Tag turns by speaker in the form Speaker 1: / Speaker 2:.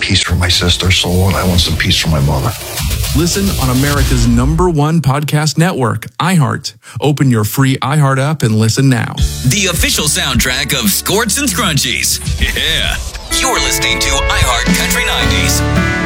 Speaker 1: peace for my sister's soul, and I want some peace for my mother.
Speaker 2: Listen on America's #1 podcast network, iHeart. Open your free iHeart app and listen now.
Speaker 3: The official soundtrack of Skorts and Scrunchies. Yeah. You're listening to iHeart Country 90s.